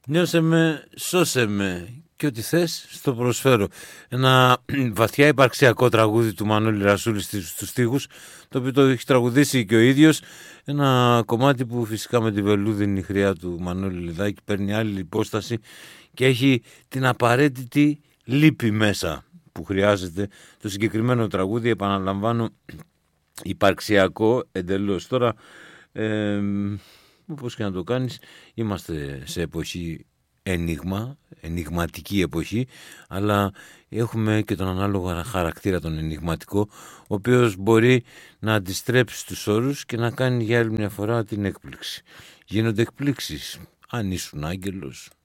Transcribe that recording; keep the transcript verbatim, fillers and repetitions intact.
Νιώσε με, σώσε με και ό,τι θες στο προσφέρω. Ένα βαθιά υπαρξιακό τραγούδι του Μανώλη Ρασούλη στους στίχους, το οποίο το έχει τραγουδήσει και ο ίδιος. Ένα κομμάτι που φυσικά με τη βελούδινη χρειά του Μανώλη Λιδάκη παίρνει άλλη υπόσταση και έχει την απαραίτητη λύπη μέσα που χρειάζεται το συγκεκριμένο τραγούδι. Επαναλαμβάνω, υπαρξιακό εντελώς. Τώρα ε, όπως και να το κάνεις, είμαστε σε εποχή ενίγμα, ενιγματική εποχή, αλλά έχουμε και τον ανάλογο χαρακτήρα τον ενιγματικό, ο οποίος μπορεί να αντιστρέψει τους όρους και να κάνει για άλλη μια φορά την έκπληξη. Γίνονται εκπλήξεις, αν ήσουν άγγελος.